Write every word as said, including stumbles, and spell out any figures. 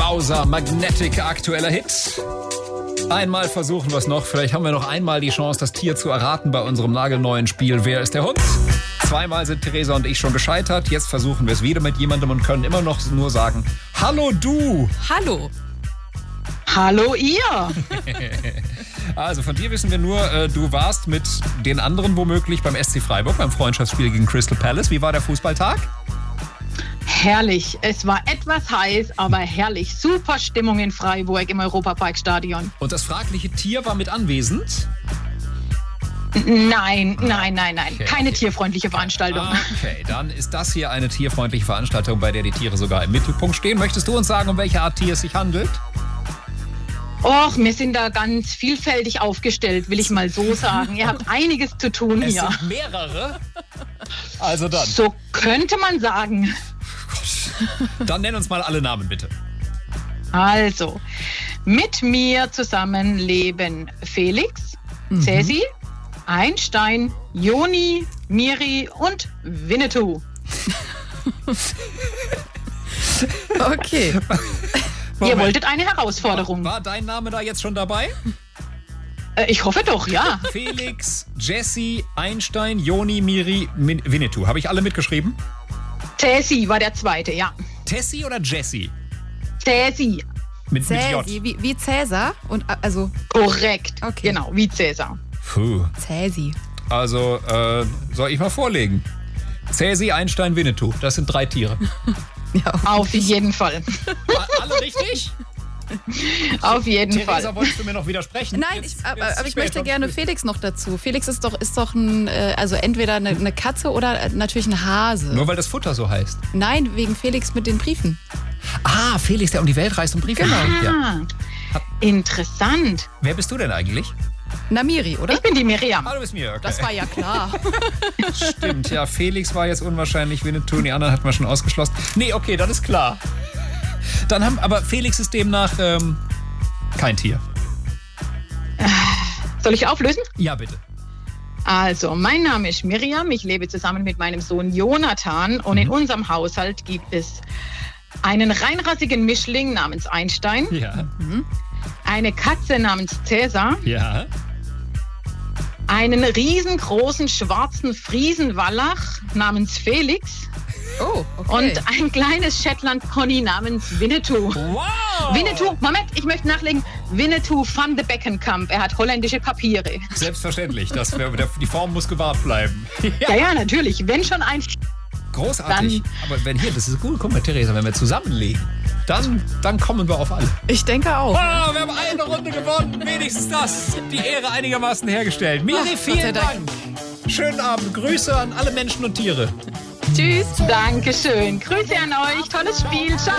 Bowser, Magnetic, aktueller Hit. Einmal versuchen wir es noch. Vielleicht haben wir noch einmal die Chance, das Tier zu erraten bei unserem nagelneuen Spiel Wer ist der Hund? Zweimal sind Theresa und ich schon gescheitert. Jetzt versuchen wir es wieder mit jemandem und können immer noch nur sagen, hallo du. Hallo. Hallo ihr. Also von dir wissen wir nur, äh, du warst mit den anderen womöglich beim S C Freiburg, beim Freundschaftsspiel gegen Crystal Palace. Wie war der Fußballtag? Herrlich. Es war etwas heiß, aber herrlich. Super Stimmung in Freiburg im Europaparkstadion. Und das fragliche Tier war mit anwesend? Nein, nein, nein, nein. Okay, Keine okay. tierfreundliche Veranstaltung. Okay, dann ist das hier eine tierfreundliche Veranstaltung, bei der die Tiere sogar im Mittelpunkt stehen. Möchtest du uns sagen, um welche Art Tier es sich handelt? Och, wir sind da ganz vielfältig aufgestellt, will ich mal so sagen. Ihr habt einiges zu tun Es hier. sind mehrere. Also dann. So könnte man sagen. Dann nenn uns mal alle Namen, bitte. Also, mit mir zusammen leben Felix, mhm. Cäsi, Einstein, Joni, Miri und Winnetou. Okay. Ihr wolltet eine Herausforderung. War, war dein Name da jetzt schon dabei? Äh, ich hoffe doch, ja. Felix, Jessie, Einstein, Joni, Miri, Min- Winnetou. Habe ich alle mitgeschrieben? Cäsi war der zweite, ja. Tessie oder Jessie? Cäsi, Mit, mit J. Cäsi, wie, wie Cäsar und also korrekt. Okay. Genau, wie Cäsar. Puh. Cäsi. Also, äh, soll ich mal vorlegen? Cäsi, Einstein, Winnetou. Das sind drei Tiere. Ja, Auf jeden Fall. Alle richtig? Auf jeden Theresa, Fall. wolltest du mir noch widersprechen? Nein, Jetzt- ich, aber, jetzt aber ich spät, möchte schon gerne früh. Felix noch dazu. Felix ist doch, ist doch ein, äh, also entweder eine, eine Katze oder äh, natürlich ein Hase. Nur weil das Futter so heißt. Nein, wegen Felix mit den Briefen. Ah, Felix, der um die Welt reist und Briefe schreibt. Ja. Ah, interessant. Wer bist du denn eigentlich? Namiri, oder? Ich bin die Miriam. Ah, du bist mir, okay. Das war ja klar. Stimmt, ja, Felix war jetzt unwahrscheinlich, Winnetou und die anderen hatten wir schon ausgeschlossen. Nee, okay, dann ist klar. Dann haben, aber Felix ist demnach ähm, kein Tier. Soll ich auflösen? Ja, bitte. Also, mein Name ist Miriam. Ich lebe zusammen mit meinem Sohn Jonathan. Und in unserem Haushalt gibt es einen reinrassigen Mischling namens Einstein, Ja, eine Katze namens Cäsar, ja. einen riesengroßen schwarzen Friesenwallach namens Felix Oh, okay. und ein kleines Shetland-Pony namens Winnetou. Wow! Winnetou, Moment, ich möchte nachlegen. Winnetou van de Beckenkamp. Er hat holländische Papiere. Selbstverständlich, das wär, der, die Form muss gewahrt bleiben. Ja, ja, natürlich. Wenn schon ein... Großartig. Dann- Aber wenn hier, das ist gut, guck mal, Theresa, wenn wir zusammenlegen, dann, dann kommen wir auf alle. Ich denke auch. Oh, wir haben eine Runde gewonnen. Wenigstens das. Die Ehre einigermaßen hergestellt. Miri, Ach, Gott sei vielen Dank. Dank. Schönen Abend. Grüße an alle Menschen und Tiere. Tschüss. Dankeschön. Grüße an euch. Tolles Spiel. Ciao.